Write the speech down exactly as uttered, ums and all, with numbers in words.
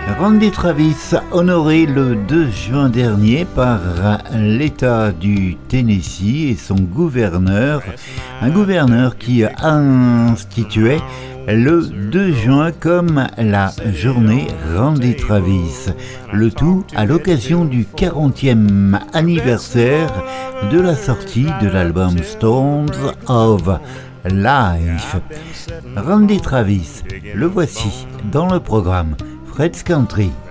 Randy Travis, honoré le deux juin dernier par l'État du Tennessee et son gouverneur, un gouverneur qui instituait le deux juin comme la journée Randy Travis, le tout à l'occasion du quarantième anniversaire de la sortie de l'album Stones of Life. Randy Travis, le voici dans le programme Fred's Country.